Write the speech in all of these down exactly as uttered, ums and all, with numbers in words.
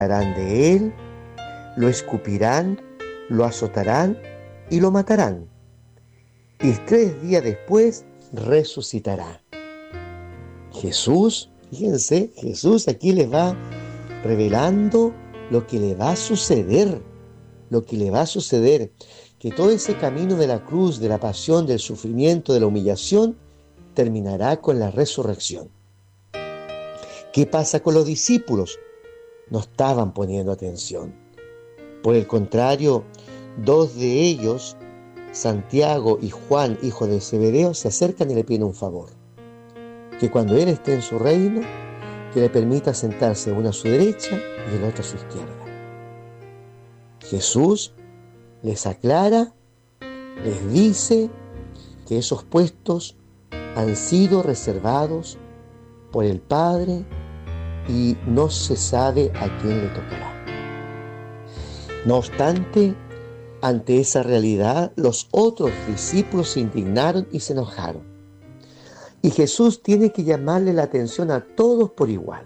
Harán de él, lo escupirán, lo azotarán y lo matarán. Y tres días después resucitará. Jesús, fíjense, Jesús aquí les va revelando lo que le va a suceder, lo que le va a suceder, que todo ese camino de la cruz, de la pasión, del sufrimiento, de la humillación, terminará con la resurrección. ¿Qué pasa con los discípulos? No estaban poniendo atención. Por el contrario, dos de ellos, Santiago y Juan, hijo de Zebedeo, se acercan y le piden un favor. Que cuando Él esté en su reino, que le permita sentarse uno a su derecha y el otro a su izquierda. Jesús les aclara, les dice que esos puestos han sido reservados por el Padre y no se sabe a quién le tocará. No obstante, ante esa realidad, los otros discípulos se indignaron y se enojaron. Y Jesús tiene que llamarle la atención a todos por igual.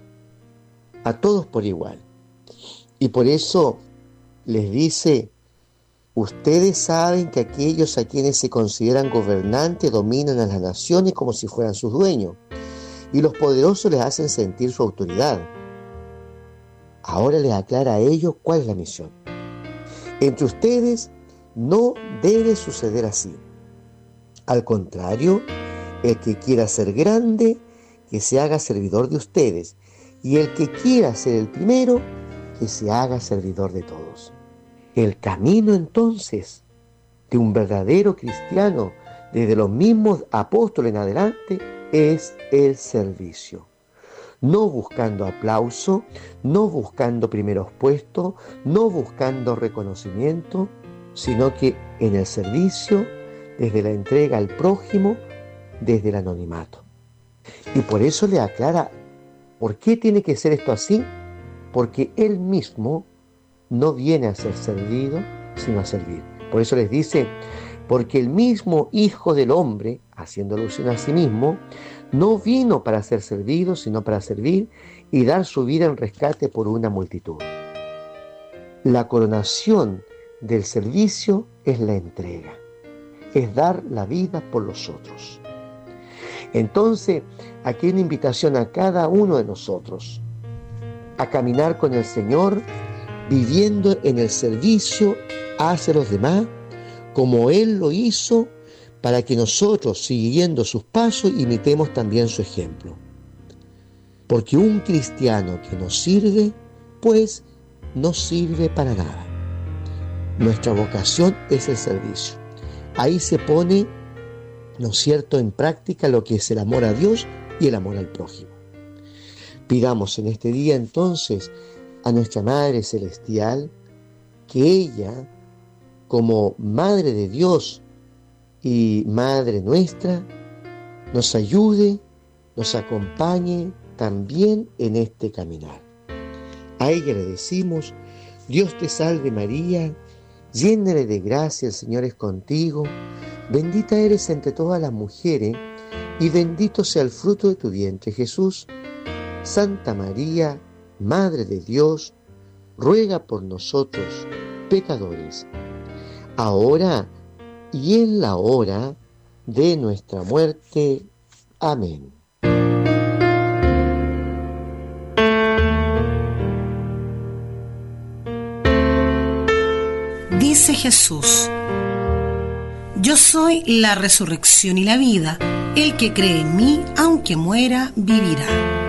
A todos por igual. Y por eso les dice: ustedes saben que aquellos a quienes se consideran gobernantes dominan a las naciones como si fueran sus dueños, y los poderosos les hacen sentir su autoridad. Ahora les aclara a ellos cuál es la misión. Entre ustedes no debe suceder así. Al contrario, el que quiera ser grande, que se haga servidor de ustedes, y el que quiera ser el primero, que se haga servidor de todos. El camino entonces de un verdadero cristiano, desde los mismos apóstoles en adelante, es el servicio. No buscando aplauso, no buscando primeros puestos, no buscando reconocimiento, sino que en el servicio, desde la entrega al prójimo, desde el anonimato. Y por eso le aclara, ¿por qué tiene que ser esto así? Porque Él mismo no viene a ser servido, sino a servir. Por eso les dice, porque el mismo Hijo del Hombre, haciendo alusión a sí mismo, no vino para ser servido, sino para servir y dar su vida en rescate por una multitud. La coronación del servicio es la entrega, es dar la vida por los otros. Entonces, aquí hay una invitación a cada uno de nosotros a caminar con el Señor, viviendo en el servicio hacia los demás, como Él lo hizo, para que nosotros, siguiendo sus pasos, imitemos también su ejemplo. Porque un cristiano que no sirve, pues no sirve para nada. Nuestra vocación es el servicio. Ahí se pone, ¿no es cierto?, en práctica lo que es el amor a Dios y el amor al prójimo. Pidamos en este día entonces a nuestra Madre Celestial que ella, como Madre de Dios y Madre nuestra, nos ayude, nos acompañe también en este caminar. A ella le decimos: Dios te salve María, llena eres de gracia, el Señor es contigo, bendita eres entre todas las mujeres, y bendito sea el fruto de tu vientre, Jesús. Santa María, Madre de Dios, ruega por nosotros, pecadores, ahora y en la hora de nuestra muerte. Amén. Dice Jesús: yo soy la resurrección y la vida. El que cree en mí, aunque muera, vivirá.